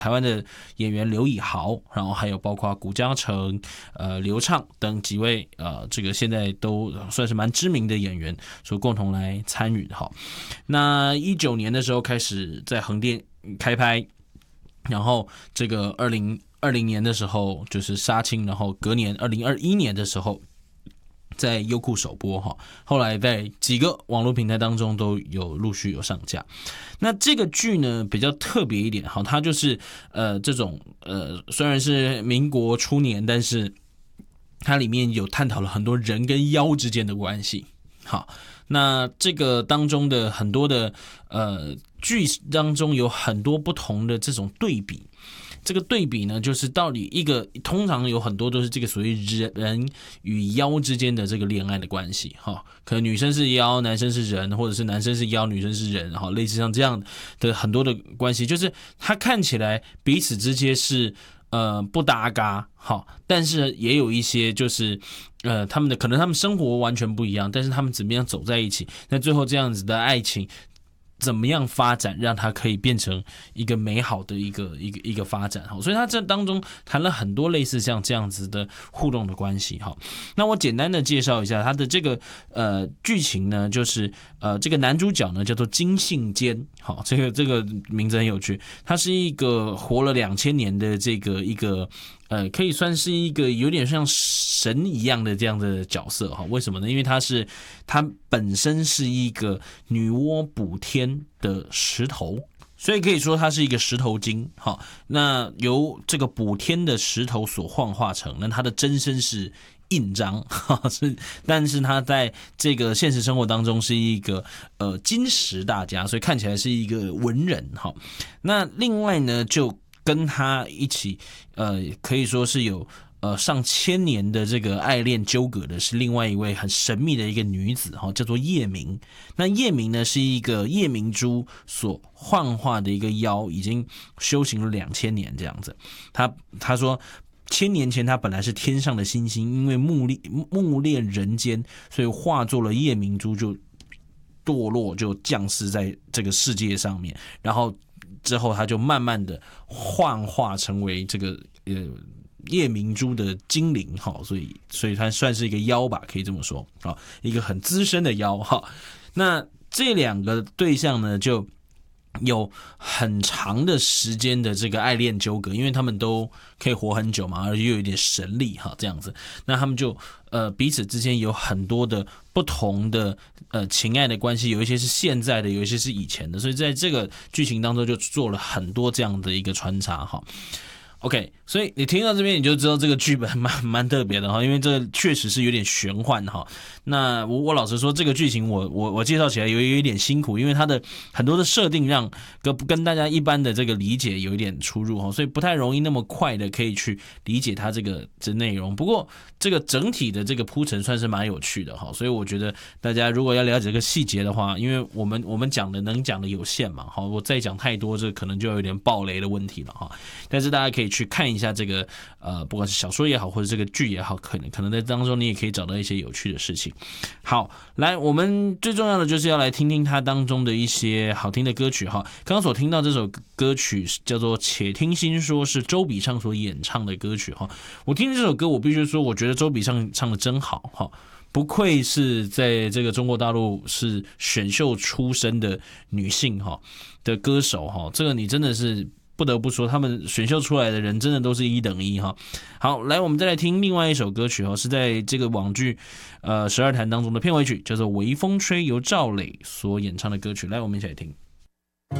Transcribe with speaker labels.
Speaker 1: 台湾的演员刘以豪，然后还有包括古嘉诚、刘畅等几位这个现在都算是蛮知名的演员所共同来参与的哈。那19年的时候开始在横店开拍，然后这个2020年的时候就是杀青，然后隔年2021年的时候在优酷首播哈，后来在几个网络平台当中都有陆续有上架。那这个剧呢比较特别一点哈，它就是这种虽然是民国初年，但是它里面有探讨了很多人跟妖之间的关系。好，那这个当中的很多的剧当中有很多不同的这种对比。这个对比呢，就是到底通常有很多都是这个所谓人与妖之间的这个恋爱的关系哈，可能女生是妖，男生是人，或者是男生是妖，女生是人哈，类似像这样的很多的关系，就是它看起来彼此之间是不搭嘎哈，但是也有一些就是他们生活完全不一样，但是他们怎么样走在一起，那最后这样子的爱情怎么样发展，让它可以变成一个美好的一个发展。所以它这当中谈了很多类似像这样子的互动的关系。那我简单的介绍一下它的这个剧情呢，就是这个男主角呢叫做金信坚，好，这个名字很有趣，他是一个活了2000年的这个一个可以算是一个有点像神一样的这样的角色哈。为什么呢？因为他本身是一个女娲补天的石头，所以可以说他是一个石头精。好，那由这个补天的石头所幻化成，那他的真身是印章，但是他在这个现实生活当中是一个金石大家，所以看起来是一个文人哈。那另外呢，就跟他一起可以说是有上千年的这个爱恋纠葛的是另外一位很神秘的一个女子哈，叫做叶明。那叶明呢是一个夜明珠所幻化的一个妖，已经修行了2000年这样子。他说1000年前他本来是天上的星星，因为目恋人间，所以化作了夜明珠，就堕落，就降世在这个世界上面，然后之后他就慢慢的幻化成为这个夜明珠的精灵，所以他算是一个妖吧，可以这么说，一个很资深的妖。那这两个对象呢，就有很长的时间的这个爱恋纠葛，因为他们都可以活很久嘛，而且又有一点神力这样子，那他们就彼此之间有很多的不同的情爱的关系，有一些是现在的，有一些是以前的，所以在这个剧情当中就做了很多这样的一个穿插哈。OK， 所以你听到这边你就知道这个剧本蛮特别的哈，因为这确实是有点玄幻哈。那我老实说，这个剧情我介绍起来有一点辛苦，因为它的很多的设定让跟大家一般的这个理解有一点出入哈，所以不太容易那么快的可以去理解它这内容。不过这个整体的这个铺陈算是蛮有趣的哈，所以我觉得大家如果要了解这个细节的话，因为我们能讲的有限嘛，我再讲太多这可能就有点爆雷的问题了哈。但是大家可以去看一下这个不管是小说也好，或者这个剧也好，可能在当中你也可以找到一些有趣的事情。好，来，我们最重要的就是要来听听它当中的一些好听的歌曲哈。刚刚所听到这首歌曲叫做《且听新说》，是周笔畅所演唱的歌曲哈。我听这首歌，我必须说，我觉得周笔畅唱的真好哈。不愧是在这个中国大陆是选秀出身的女性的歌手哈，这个你真的是不得不说，他们选秀出来的人真的都是1等1哈。好，来，我们再来听另外一首歌曲是在这个网剧12潭当中的片尾曲，叫做《微风吹》，由赵磊所演唱的歌曲。来，我们一起来听。